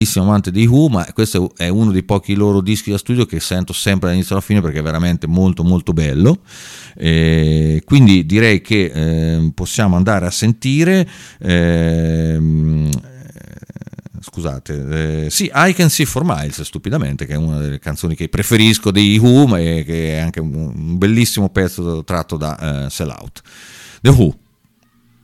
amante dei Who, ma questo è uno dei pochi loro dischi da studio che sento sempre dall'inizio alla fine perché è veramente molto molto bello, quindi direi che possiamo andare a sentire scusate, sì, I Can See For Miles, stupidamente, che è una delle canzoni che preferisco dei Who, ma che è anche un bellissimo pezzo tratto da Sell Out. The Who.